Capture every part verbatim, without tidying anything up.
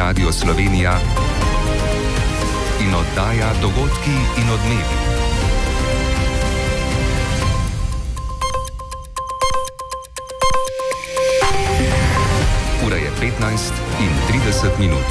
Radio Slovenija in oddaja Dogodki in odmevi. Ura je petnajst in trideset minut.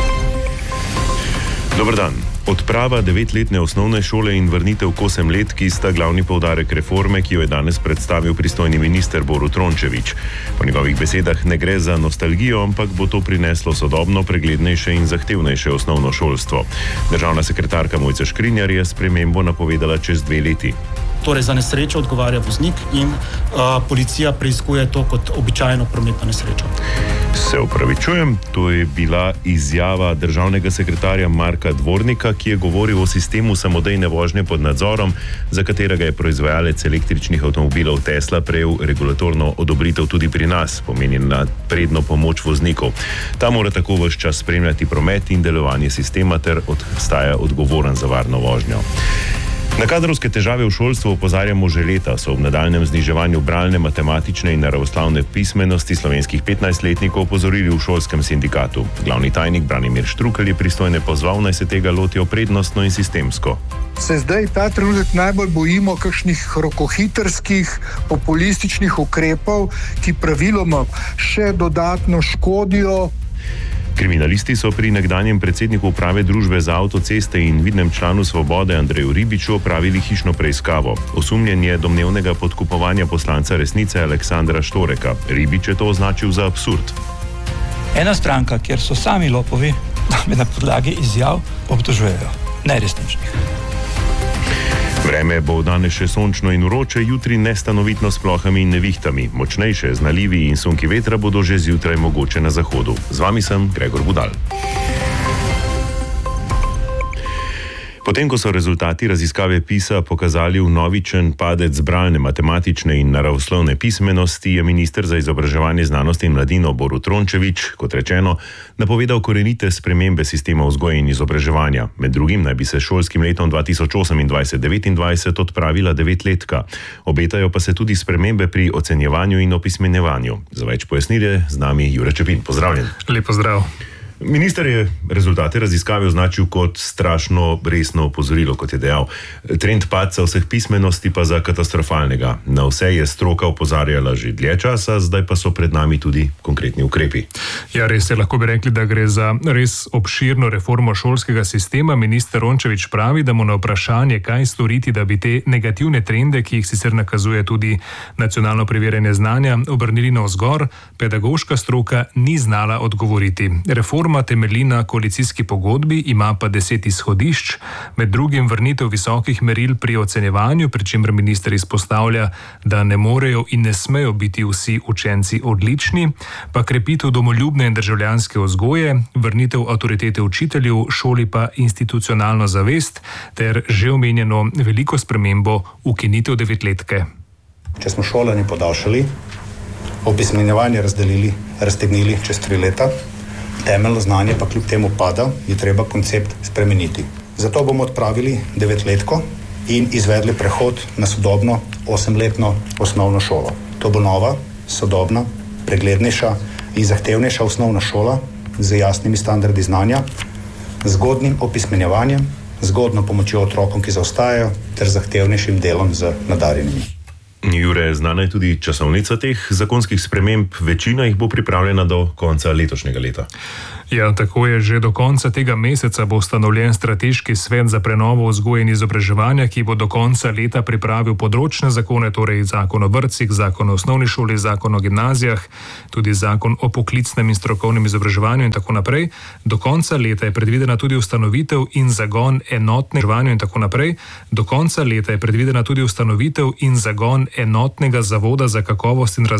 Dober dan. Odprava devetletne osnovne šole in vrnitev k osemletki sta glavni poudarek reforme, ki jo je danes predstavil pristojni minister Borut Rončević. Po njegovih besedah ne gre za nostalgijo, ampak bo to prineslo sodobno, preglednejše in zahtevnejše osnovno šolstvo. Državna sekretarka Mojca Škrinjar je spremembo napovedala čez dve leti. Torej za nesrečo odgovarja voznik in uh, policija preiskuje to kot običajno prometno nesrečo. Se upravičujem, to je bila izjava državnega sekretarja Marka Dvornika, ki je govoril o sistemu samodejne vožnje pod nadzorom, za katerega je proizvajalec električnih avtomobilov Tesla prejel regulatorno odobritev tudi pri nas, pomeni napredno pomoč voznikov. Ta mora tako ves čas spremljati promet in delovanje sistema ter ostaja odgovoren za varno vožnjo. Na kadrovske težave v šolstvu opozarjamo že leta, so v nadaljnjem zniževanju bralne, matematične in naravoslovne pismenosti slovenskih petnajstletnikov opozorili v šolskem sindikatu. Glavni tajnik Branimir Štrukelj je pristojne pozval, naj se tega lotijo prednostno in sistemsko. Se zdaj ta trenutek najbolj bojimo kakšnih rokohitrskih, populističnih ukrepov, ki praviloma še dodatno škodijo. Kriminalisti so pri nekdanjem predsedniku uprave družbe za avtoceste in vidnem članu Svobode Andreju Ribiču opravili hišno preiskavo. Osumljen je domnevnega podkupovanja poslanca Resnice Aleksandra Štoreka. Ribič je to označil za absurd. Ena stranka, kjer so sami lopovi, da me na podlagi izjav obtožujejo neresničnih. Vreme bo danes še sončno in vroče, jutri nestanovitno s plohami in nevihtami. Močnejše znalivi in sunki vetra bodo že zjutraj mogoče na zahodu. Z vami sem Gregor Budal. Potem, ko so rezultati raziskave PISA pokazali vnovičen padec bralne, matematične in naravoslovne pismenosti, je minister za izobraževanje, znanost in mladino Borut Rončević, kot rečeno, napovedal korenite spremembe sistema vzgoje in izobraževanja. Med drugim naj bi se šolskim letom dva tisoč osemindvajset devetindvajset odpravila devetletka. Obetajo pa se tudi spremembe pri ocenjevanju in opismenjevanju. Za več pojasnil je z nami Jure Čepin. Pozdravljen. Lep pozdrav. Minister je rezultate raziskave označil kot strašno resno opozorilo, kot je dejal. Trend padca vseh pismenosti pa za katastrofalnega. Na vse je stroka opozarjala že dlje časa, zdaj pa so pred nami tudi konkretni ukrepi. Ja, res je, lahko bi rekli, da gre za res obširno reformo šolskega sistema. Minister Rončević pravi, da mu na vprašanje, kaj storiti, da bi te negativne trende, ki jih sicer nakazuje tudi nacionalno preverjanje znanja, obrnili navzgor, pedagoška stroka ni znala odgovoriti. Reforma temelji na koalicijski pogodbi, ima pa deset izhodišč, med drugim vrnitev visokih meril pri ocenjevanju, pri čemer minister izpostavlja, da ne morejo in ne smejo biti vsi učenci odlični, pa krepitev domoljubne in državljanske vzgoje, vrnitev avtoritete učiteljev, šoli pa institucionalno zavest ter že omenjeno veliko spremembo ukinitev devetletke. Če smo šolanje podaljšali, opismenjevanje razdelili, raztegnili čez tri leta, temeljno znanje pa kljub temu pada, je treba koncept spremeniti. Zato bomo odpravili devetletko in izvedli prehod na sodobno osemletno osnovno šolo. To bo nova, sodobna, preglednejša in zahtevnejša osnovna šola z jasnimi standardi znanja, zgodnim opismenjevanjem, zgodno pomočjo otrokom, ki zaostajajo, ter zahtevnejšim delom z nadarjenimi. Jure, znana je tudi časovnica teh zakonskih sprememb, večina jih bo pripravljena do konca letošnjega leta. Ja, tako je, že do konca tega meseca bo ustanovljen strateški svet za prenovo vzgoje in izobraževanja, ki bo do konca leta pripravil področne zakone, torej zakon o vrtcih, zakon o osnovni šoli, zakon o gimnazijah, tudi zakon o poklicnem in strokovnem izobraževanju in tako naprej. Do konca leta je predvidena tudi ustanovitev in zagon enotnega izobraževanja in tako naprej. Do konca leta je predvidena tudi ustanovitev in zagon enotnega zavoda za kakovost in razvoj